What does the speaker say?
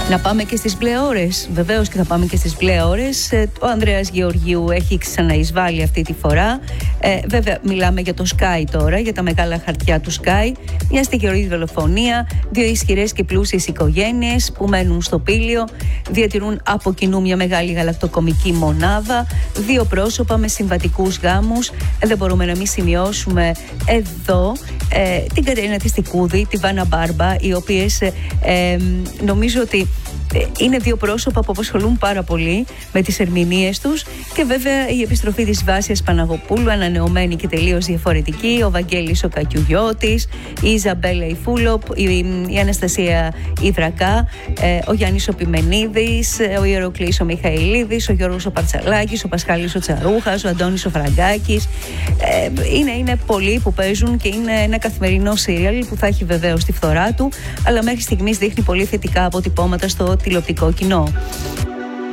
Να πάμε και στις μπλε ώρες. Βεβαίως και θα πάμε και στις μπλε ώρες. Ο Ανδρέας Γεωργίου έχει ξαναεισβάλει αυτή τη φορά. Βέβαια, μιλάμε για το Sky τώρα, για τα μεγάλα χαρτιά του Sky. Μια στιγερή δολοφονία, 2 ισχυρές και πλούσιες οικογένειες που μένουν στο Πήλιο, διατηρούν από κοινού μια μεγάλη γαλακτοκομική μονάδα, 2 πρόσωπα με συμβατικούς γάμους. Δεν μπορούμε να μην σημειώσουμε εδώ την Κατερίνα Τιστικούδη, τη Βάνα Μπάρμπα, οι οποίες νομίζω ότι είναι 2 πρόσωπα που απασχολούν πάρα πολύ με τις ερμηνείες τους, και βέβαια η επιστροφή της Βάσιας Παναγοπούλου, ανανεωμένη και τελείως διαφορετική, ο Βαγγέλης ο Κακιουγιώτης, η Ιζαμπέλα η Φούλοπ, η Αναστασία Ιδρακά, ο Γιάννης ο Πιμενίδης, ο Ιεροκλής ο Μιχαηλίδης, ο Γιώργος ο Παρτσαλάκης, ο Πασχάλης ο Τσαρούχας, ο Αντώνης ο Φραγκάκης. Είναι πολλοί που παίζουν και είναι ένα καθημερινό σύριαλ που θα έχει βεβαίως τη φθορά του, αλλά μέχρι στιγμής δείχνει πολύ θετικά αποτυπώματα στο τηλεοπτικό κοινό.